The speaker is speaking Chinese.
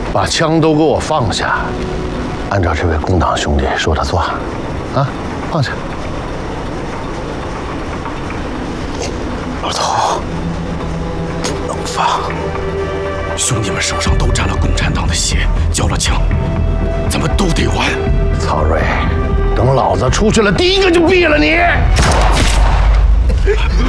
把枪都给我放下，按照这位工党兄弟说的做，啊，放下。 老头，不能放。兄弟们手上都沾了共产党的血，交了枪，咱们都得完。 曹睿，等老子出去了，第一个就毙了你！